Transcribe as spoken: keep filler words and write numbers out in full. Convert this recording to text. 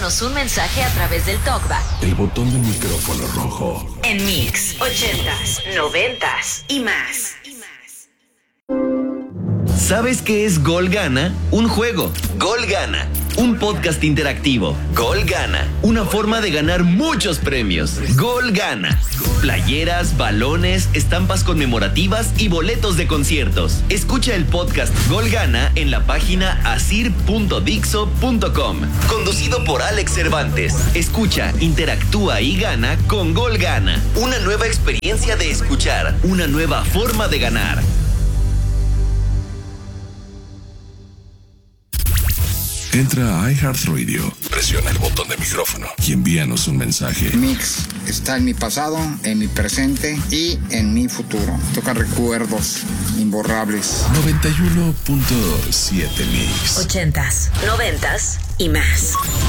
envíanos un mensaje a través del TalkBack. El botón del micrófono rojo. En Mix, ochentas, noventas y más. ¿Sabes qué es Gol Gana? Un juego. Gol Gana. Un podcast interactivo. Gol Gana. Una forma de ganar muchos premios. Gol Gana. Playeras, balones, estampas conmemorativas y boletos de conciertos. Escucha el podcast Gol Gana en la página asir punto dixo punto com. Conducido por Alex Cervantes. Escucha, interactúa y gana con Gol Gana. Una nueva experiencia de escuchar. Una nueva forma de ganar. Entra a iHeartRadio, presiona el botón de micrófono y envíanos un mensaje. Mix está en mi pasado, en mi presente y en mi futuro. Toca recuerdos imborrables. noventa y uno punto siete Mix. Ochentas, noventas y más.